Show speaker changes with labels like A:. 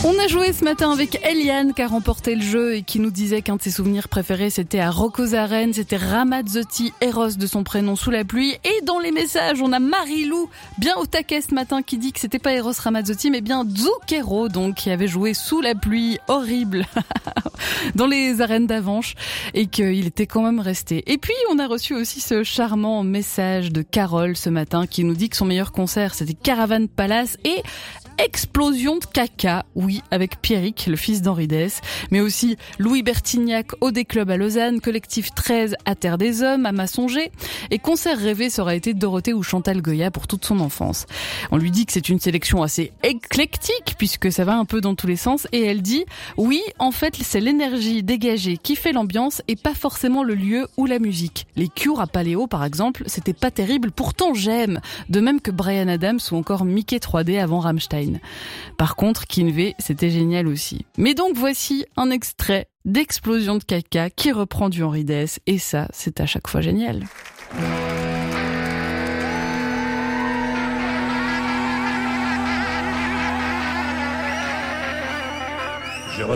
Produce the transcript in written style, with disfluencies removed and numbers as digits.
A: On a joué ce matin avec Eliane qui a remporté le jeu et qui nous disait qu'un de ses souvenirs préférés c'était à Roccosarennes, c'était Ramazzotti, Eros de son prénom sous la pluie. Et dans les messages, on a Marie-Lou, bien au taquet ce matin, qui dit que c'était pas Eros Ramazzotti mais bien Zucchero, donc qui avait joué sous la pluie horrible dans les arènes d'Avanches et qu'il était quand même resté. Et puis on a reçu aussi ce charmant message de Carole ce matin qui nous dit que son meilleur concert c'était Caravan Palace et Explosion de caca, oui, avec Pierrick, le fils d'Henri Dess, mais aussi Louis Bertignac au Des Clubs à Lausanne, Collectif 13 à Terre des Hommes, à Massonger, et concert rêvé, ça aurait été Dorothée ou Chantal Goya pour toute son enfance. On lui dit que c'est une sélection assez éclectique, puisque ça va un peu dans tous les sens, et elle dit, oui, en fait, c'est l'énergie dégagée qui fait l'ambiance et pas forcément le lieu ou la musique. Les Cures à Paléo, par exemple, c'était pas terrible, pourtant j'aime, de même que Bryan Adams ou encore Mickey 3D avant Rammstein. Par contre, Kinvey, c'était génial aussi. Mais donc voici un extrait d'Explosion de caca qui reprend du Henri Dess et ça, c'est à chaque fois génial.